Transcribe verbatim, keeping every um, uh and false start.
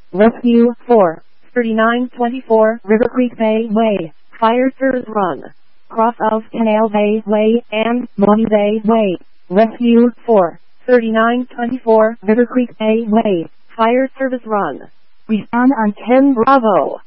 Rescue four, thirty-nine twenty-four River Creek Bay Way, Fire Service Run, Cross of Canal Bay Way and Money Bay Way. Rescue four, thirty-nine twenty-four River Creek Bay Way, Fire Service Run. Respond on ten Bravo.